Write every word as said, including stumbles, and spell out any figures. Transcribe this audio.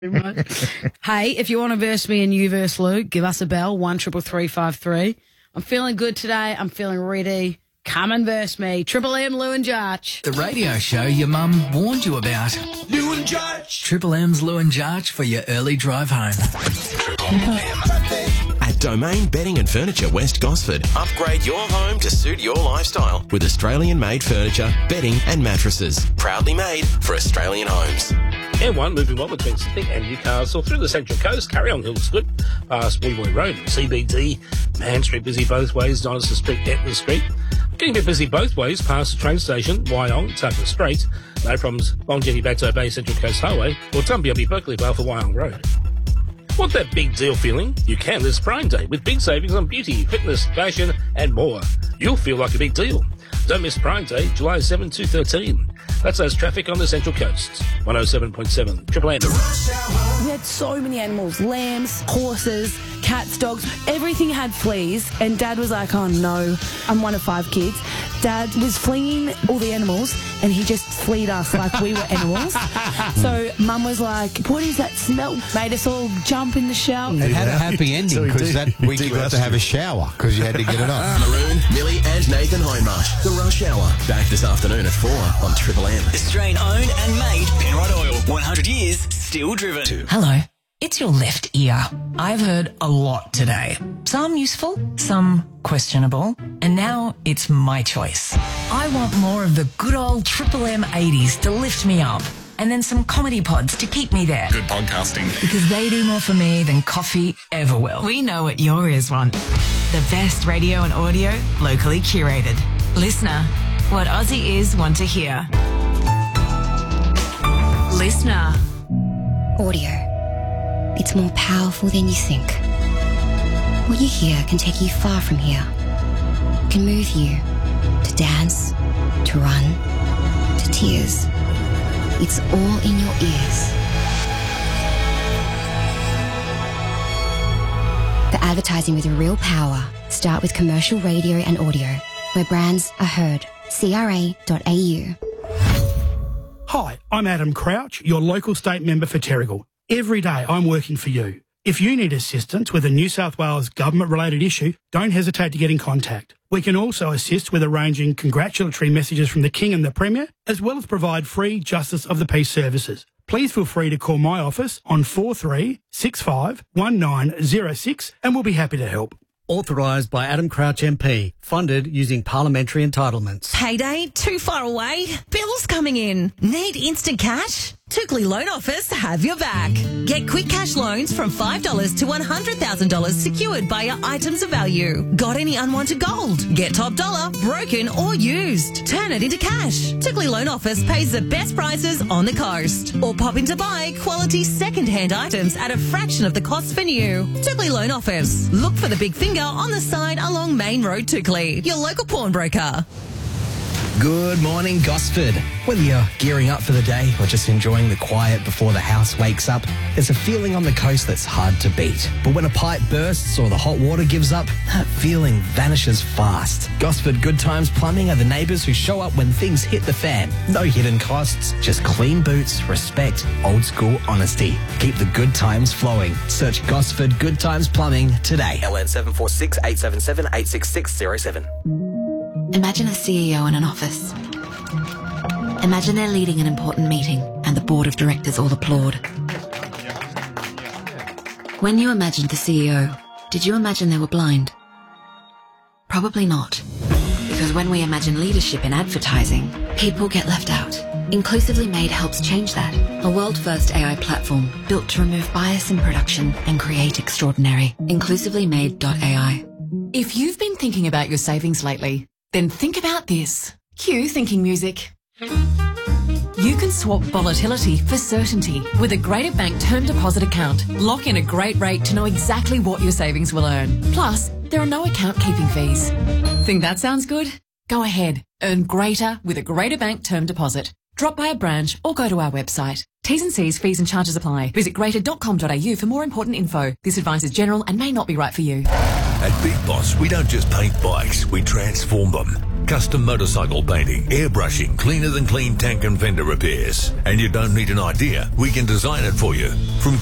Hey, if you want to verse me and you verse Lou, give us a bell, one triple three five three. I'm feeling good today. I'm feeling ready. Come and verse me. Triple M, Lou and Jarch. The radio show your mum warned you about. Lou and Jarch. Triple M's Lou and Jarch for your early drive home. Triple M. At Domain Bedding and Furniture West Gosford, upgrade your home to suit your lifestyle with Australian-made furniture, bedding and mattresses. Proudly made for Australian homes. M one moving well between Sydney and Newcastle through the Central Coast. Carry on Hillsgood, past Weevoy Road, C B D, Man Street busy both ways, Dinosaur Street, Etna Street. Getting a bit busy both ways past the train station, Wyong, Tucker Strait. No problems, Longjetty, Bateau Bay, Central Coast Highway, or Tumbiaby, Berkeley Vale for Wyong Road. Want that big deal feeling? You can this Prime Day with big savings on beauty, fitness, fashion and more. You'll feel like a big deal. Don't miss Prime Day, July seventh to thirteen. That's us traffic on the Central Coast. one oh seven point seven, Triple M. We had so many animals, lambs, horses, cats, dogs. Everything had fleas, and Dad was like, oh no, I'm one of five kids. Dad was fleeing all the animals, and he just fleed us like we were animals. So Mum was like, what is that smell? Made us all jump in the shower. It had a happy ending because that week you got to have a shower because you had to get it off. Maroon, Millie and Nathan Hindmarsh. The Rush Hour. Back this afternoon at four on Triple M. Australian owned and made Penrod Oil. one hundred years, still driven. Hello. It's your left ear. I've heard a lot today. Some useful, some questionable, and now it's my choice. I want more of the good old Triple M eighties to lift me up, and then some comedy pods to keep me there. Good podcasting. Because they do more for me than coffee ever will. We know what your ears want. The best radio and audio, locally curated. Listener, what Aussie ears want to hear. Listener. Audio. It's more powerful than you think. What you hear can take you far from here. It can move you to dance, to run, to tears. It's all in your ears. The advertising with real power. Start with commercial radio and audio, where brands are heard. C R A dot A U. Hi, I'm Adam Crouch, your local state member for Terrigal. Every day I'm working for you. If you need assistance with a New South Wales government-related issue, don't hesitate to get in contact. We can also assist with arranging congratulatory messages from the King and the Premier, as well as provide free Justice of the Peace services. Please feel free to call my office on four three six five one nine zero six and we'll be happy to help. Authorised by Adam Crouch M P. Funded using parliamentary entitlements. Payday too far away? Bills coming in? Need instant cash? Tookley Loan Office have your back. Get quick cash loans from five dollars to one hundred thousand dollars secured by your items of value. Got any unwanted gold? Get top dollar, broken or used. Turn it into cash. Tookley Loan Office pays the best prices on the coast. Or pop in to buy quality second-hand items at a fraction of the cost for new. Tookley Loan Office. Look for the big finger on the side along Main Road, Tookley. Your local pawnbroker. Good morning, Gosford. Whether you're gearing up for the day or just enjoying the quiet before the house wakes up, there's a feeling on the coast that's hard to beat. But when a pipe bursts or the hot water gives up, that feeling vanishes fast. Gosford Good Times Plumbing are the neighbours who show up when things hit the fan. No hidden costs, just clean boots, respect, old school honesty. Keep the good times flowing. Search Gosford Good Times Plumbing today. L N seven four six, eight seven seven, eight six six zero seven. Imagine a C E O in an office. Imagine they're leading an important meeting and the board of directors all applaud. When you imagined the C E O, did you imagine they were blind? Probably not. Because when we imagine leadership in advertising, people get left out. Inclusively Made helps change that. A world-first A I platform built to remove bias in production and create extraordinary. inclusively made dot A I. If you've been thinking about your savings lately, then think about this. Cue thinking music. You can swap volatility for certainty with a Greater Bank term deposit account. Lock in a great rate to know exactly what your savings will earn. Plus, there are no account keeping fees. Think that sounds good? Go ahead. Earn greater with a Greater Bank term deposit. Drop by a branch or go to our website. T's and C's, fees and charges apply. Visit greater dot com dot A U for more important info. This advice is general and may not be right for you. At Big Boss, we don't just paint bikes, we transform them. custom motorcycle painting, airbrushing, cleaner than clean tank and fender repairs. And you don't need an idea. We can design it for you. From